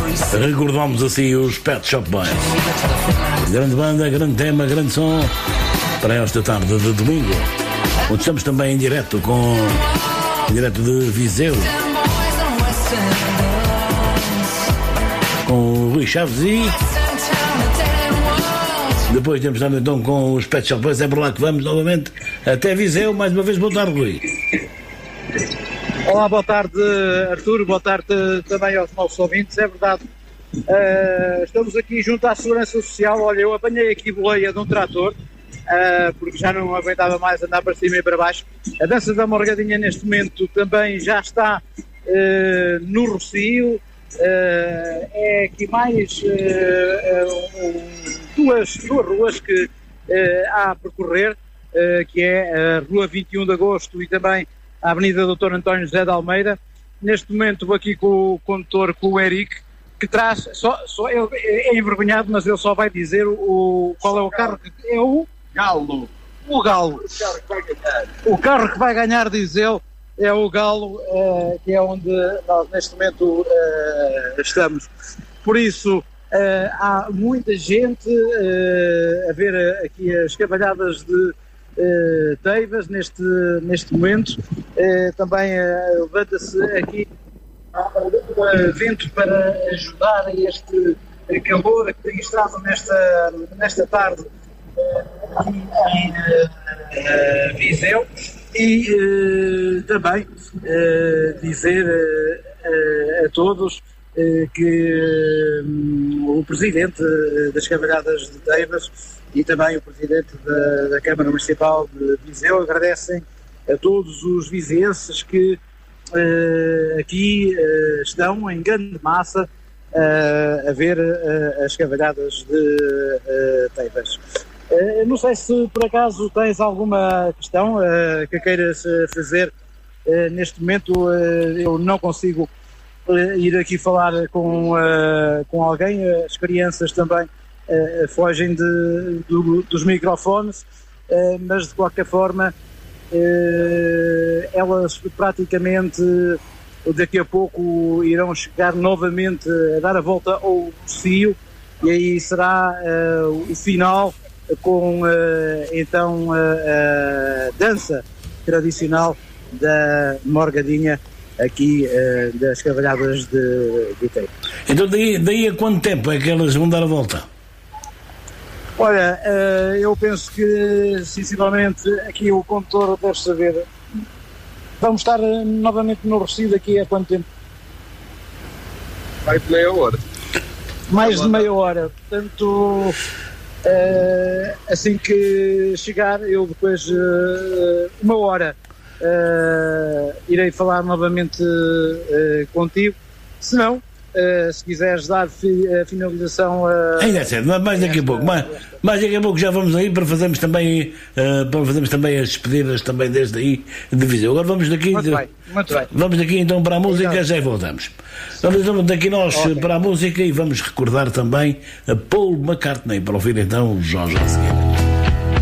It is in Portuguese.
Recordamos assim os Pet Shop Boys. Grande banda, grande tema, grande som para esta tarde de domingo, onde estamos também em direto de Viseu, com o Rui Chaves e depois temos também então com os Pet Shop Boys. É por lá que vamos novamente até Viseu. Mais uma vez, boa tarde, Rui. Olá, boa tarde, Artur, boa tarde também aos nossos ouvintes. É verdade, estamos aqui junto à Segurança Social. Olha, eu apanhei aqui boleia de um trator, porque já não aguentava mais andar para cima e para baixo. A dança da Morgadinha neste momento também já está no Rocio. É aqui mais duas ruas que há a percorrer, que é a Rua 21 de Agosto e também a Avenida Dr. António José de Almeida. Neste momento vou aqui com o condutor, com o Eric, que traz, ele é envergonhado, mas ele só vai dizer qual é o carro, é o Galo. O Galo. O carro que vai ganhar, diz ele, é o Galo, que é onde nós neste momento estamos. Por isso, há muita gente a ver aqui as cavalhadas de Teivas neste momento. Também levanta-se aqui um evento para ajudar a este calor que tem estado nesta tarde aqui em Viseu. E também dizer a todos que o Presidente das Cavalhadas de Teivas e também o Presidente da Câmara Municipal de Viseu agradecem a todos os vizienses que aqui estão em grande massa a ver as Cavalhadas de Teivas. Não sei se por acaso tens alguma questão que queiras fazer neste momento. Eu não consigo ir aqui falar com alguém. As crianças também fogem dos microfones, mas de qualquer forma elas praticamente daqui a pouco irão chegar novamente a dar a volta ao Rocio, e aí será o final com então a dança tradicional da Morgadinha aqui das Cavalhadas de Teivas. Então daí a quanto tempo é que elas vão dar a volta? Olha, eu penso que sensivelmente aqui o condutor deve saber. Vamos estar novamente no Rocio daqui a quanto tempo? Mais de meia hora. Mais de meia hora, portanto assim que chegar eu depois uma hora irei falar novamente contigo. Se não, se quiseres dar a finalização ainda é certo, mais daqui a pouco, mais daqui a pouco já vamos aí para fazermos também as despedidas também desde aí de Viseu. Agora vamos daqui muito bem. Vamos daqui então para a música. Já voltamos. Vamos daqui nós para a música e vamos recordar também a Paul McCartney para ouvir então Jorge a seguir.